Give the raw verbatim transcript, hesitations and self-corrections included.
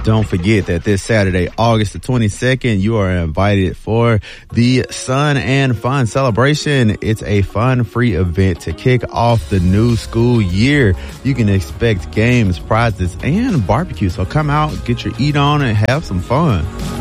Don't forget that this Saturday, August the twenty-second, you are invited for the Sun and Fun celebration. It's a fun-free event to kick off the new school year. You can expect games, prizes, and barbecue. So come out, get your eat on, and have some fun.